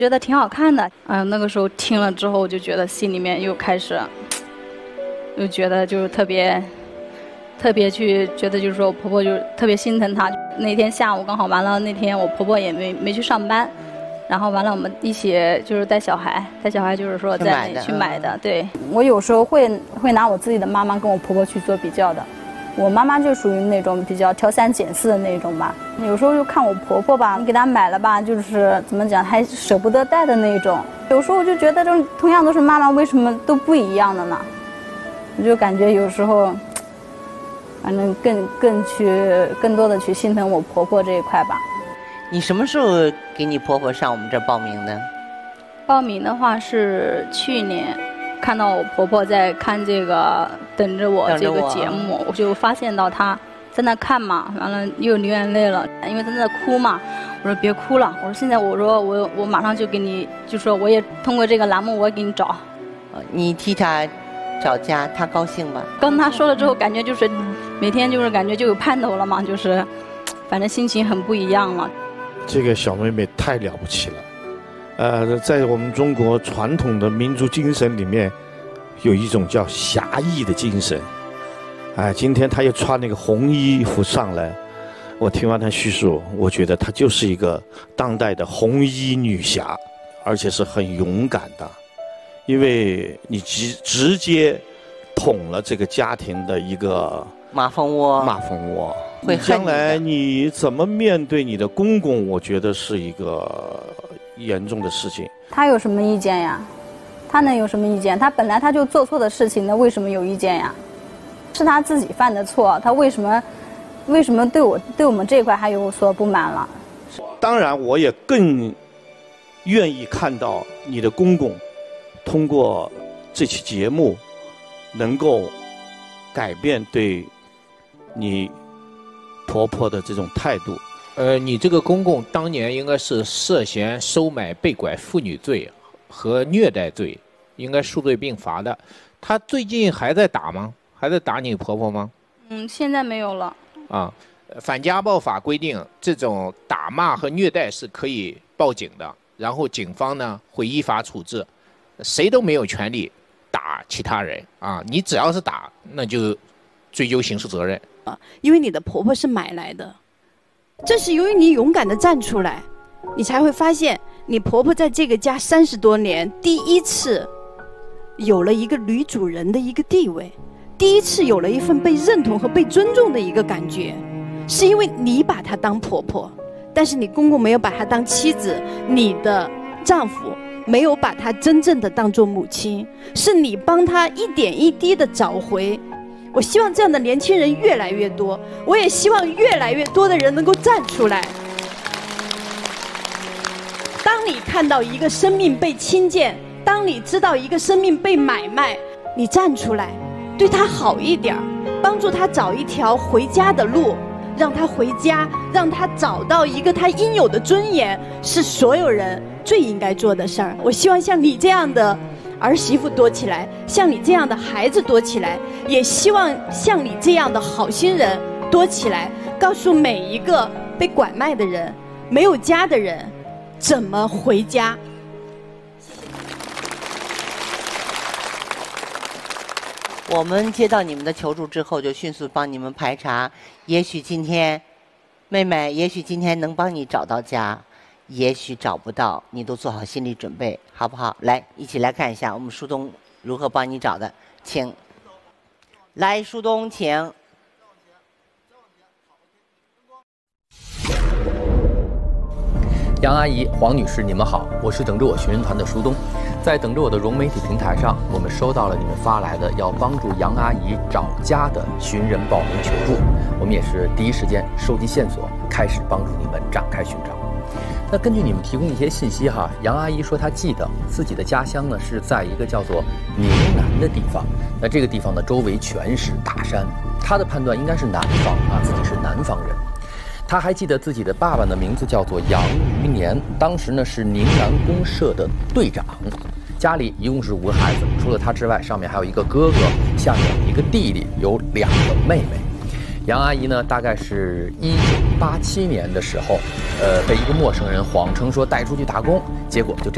觉得挺好看的。那个时候听了之后，我就觉得心里面又开始，又觉得就是特别去觉得就是说我婆婆就特别心疼她。那天下午刚好完了，那天我婆婆也没去上班，然后完了我们一起就是带小孩就是说在那里去买的。对，我有时候会拿我自己的妈妈跟我婆婆去做比较的。我妈妈就属于那种比较挑三拣四的那种吧，有时候就看我婆婆吧，你给她买了吧，就是怎么讲还舍不得带的那种。有时候我就觉得这同样都是妈妈，为什么都不一样的呢？我就感觉有时候反正更多的去心疼我婆婆这一块吧。 你什么时候给你婆婆上我们这儿报名的？ 报名的话是去年，看到我婆婆在看这个等着我这个节目，我就发现到她在那看嘛，完了又流眼泪了，因为在那哭嘛。我说别哭了，我说现在我马上就给你，就说我也通过这个栏目我也给你找。 你替她找家，她高兴吗？ 跟她说了之后，感觉就是每天就是感觉就有盼头了嘛，就是反正心情很不一样了。 这个小妹妹太了不起了，在我们中国传统的民族精神里面，有一种叫侠义的精神。今天她又穿那个红衣服上来，我听完她叙述，我觉得她就是一个当代的红衣女侠，而且是很勇敢的，因为你直接捅了这个家庭的一个马蜂窝。 将来你怎么面对你的公公，我觉得是一个严重的事情。 他有什么意见呀？他能有什么意见？他本来他就做错的事情，那为什么有意见呀？是他自己犯的错，他为什么对我们这一块还有所不满了？ 当然，我也更愿意看到你的公公通过这期节目，能够改变对你婆婆的这种态度。 你这个公公当年应该是涉嫌收买被拐妇女罪和虐待罪，应该数罪并罚的。他最近还在打吗？还在打你婆婆吗？ 现在没有了。 反家暴法规定，这种打骂和虐待是可以报警的，然后警方呢会依法处置。谁都没有权利打其他人啊！你只要是打，那就追究刑事责任。 因为你的婆婆是买来的，正是由于你勇敢地站出来，你才会发现你婆婆在这个家30多年，第一次有了一个女主人的一个地位，第一次有了一份被认同和被尊重的一个感觉，是因为你把她当婆婆，但是你公公没有把她当妻子，你的丈夫没有把她真正的当作母亲，是你帮她一点一滴的找回。我希望这样的年轻人越来越多，我也希望越来越多的人能够站出来。当你看到一个生命被轻贱，当你知道一个生命被买卖，你站出来，对他好一点，帮助他找一条回家的路，让他回家，让他找到一个他应有的尊严，是所有人最应该做的事儿。我希望像你这样的儿媳妇多起来，像你这样的孩子多起来，也希望像你这样的好心人多起来，告诉每一个被拐卖的人、没有家的人怎么回家。 我们接到你们的求助之后，就迅速帮你们排查。也许今天，妹妹，也许今天能帮你找到家，也许找不到，你都做好心理准备，好不好？来，一起来看一下我们舒东如何帮你找的，请。来，舒东，请。 杨阿姨、黄女士，你们好，我是等着我寻人团的舒东。在等着我的融媒体平台上，我们收到了你们发来的要帮助杨阿姨找家的寻人报名求助，我们也是第一时间收集线索，开始帮助你们展开寻找。那根据你们提供一些信息哈，杨阿姨说她记得自己的家乡呢是在一个叫做宁南的地方，那这个地方呢周围全是大山，她的判断应该是南方啊，自己是南方人。他还记得自己的爸爸的名字叫做杨余年，当时呢是宁南公社的队长，家里一共是5个孩子，除了他之外，上面还有一个哥哥，下面一个弟弟，有2个妹妹。杨阿姨呢，大概是1987年的时候，被一个陌生人谎称说带出去打工，结果就这样。